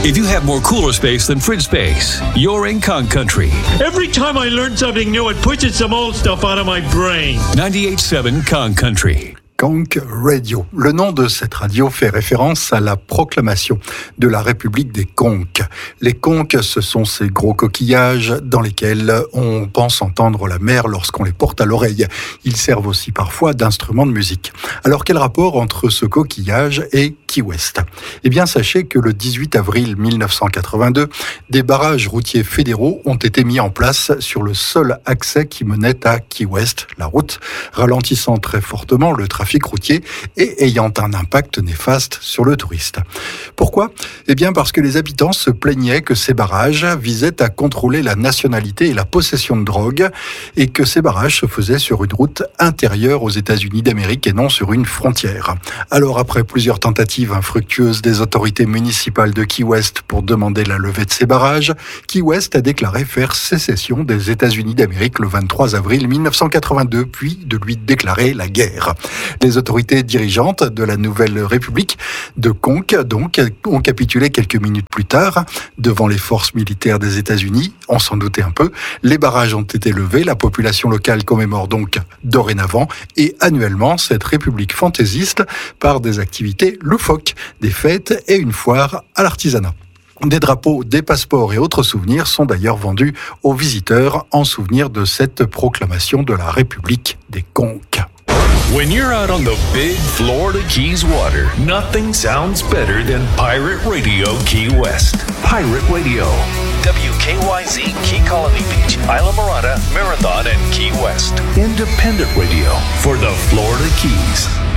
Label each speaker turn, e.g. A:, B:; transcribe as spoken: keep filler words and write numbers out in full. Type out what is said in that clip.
A: If you have more cooler space than fridge space, you're in Conch Country.
B: Every time I learn something new, it pushes some old stuff out of my brain.
A: ninety-eight point seven Conch Country.
C: Conch Radio. Le nom de cette radio fait référence à la proclamation de la République des Conques. Les conques, ce sont ces gros coquillages dans lesquels on pense entendre la mer lorsqu'on les porte à l'oreille. Ils servent aussi parfois d'instruments de musique. Alors quel rapport entre ce coquillage et Key West ? Eh bien, sachez que le dix-huit avril mille neuf cent quatre-vingt-deux, des barrages routiers fédéraux ont été mis en place sur le seul accès qui menait à Key West, la route, ralentissant très fortement le trafic routier et ayant un impact néfaste sur le touriste. Pourquoi ? Eh bien parce que les habitants se plaignaient que ces barrages visaient à contrôler la nationalité et la possession de drogue et que ces barrages se faisaient sur une route intérieure aux États-Unis d'Amérique et non sur une frontière. Alors après plusieurs tentatives infructueuses des autorités municipales de Key West pour demander la levée de ces barrages, Key West a déclaré faire sécession des États-Unis d'Amérique le vingt-trois avril mille neuf cent quatre-vingt-deux, puis de lui déclarer la guerre. Les autorités dirigeantes de la nouvelle République de Conch, donc, ont capitulé quelques minutes plus tard devant les forces militaires des États-Unis. On s'en doutait un peu. Les barrages ont été levés. La population locale commémore donc dorénavant et annuellement cette République fantaisiste par des activités loufoques, des fêtes et une foire à l'artisanat. Des drapeaux, des passeports et autres souvenirs sont d'ailleurs vendus aux visiteurs en souvenir de cette proclamation de la République des Conques.
D: When you're out on the big Florida Keys water, nothing sounds better than Pirate Radio Key West. Pirate Radio. W K Y Z, Key Colony Beach, Isla Mirada, Marathon, and Key West. Independent radio for the Florida Keys.